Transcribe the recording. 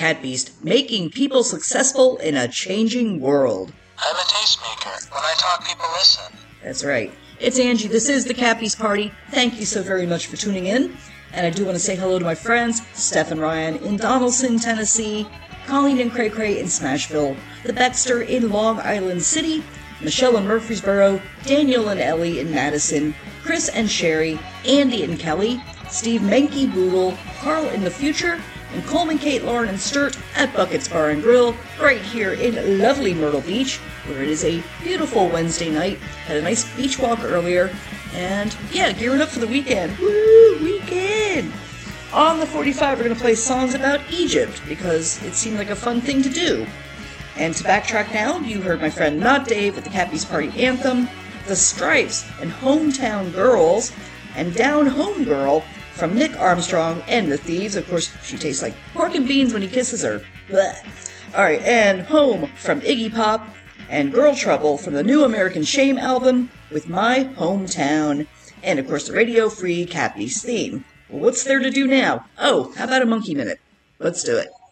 Cat Beast, making people successful in a changing world. I'm a tastemaker. When I talk, people listen. That's right. It's Angie. This is the Cat Beast Party. Thank you so very much for tuning in. And I do want to say hello to my friends, Steph and Ryan in Donaldson, Tennessee, Colleen and Cray Cray in Smashville, the Baxter in Long Island City, Michelle in Murfreesboro, Daniel and Ellie in Madison, Chris and Sherry, Andy and Kelly, Steve Menke Boodle, Carl in the Future, and Coleman, Kate, Lauren, and Sturt at Buckets Bar and Grill, right here in lovely Myrtle Beach, where it is a beautiful Wednesday night. Had a nice beach walk earlier, and yeah, gearing up for the weekend. Woo, weekend! On the 45, we're going to play songs about Egypt, because it seemed like a fun thing to do. And to backtrack now, you heard my friend Not Dave with the Cat Beast Party Anthem, The Stripes and Hometown Girls, and Down Home Girl from Nick Armstrong and the Thieves. Of course, she tastes like pork and beans when he kisses her. Blech. Alright, and Home from Iggy Pop, and Girl Trouble from the New American Shame album with My Hometown, and of course the radio-free Cat Beast theme. Well, what's there to do now? Oh, how about a monkey minute? Let's do it.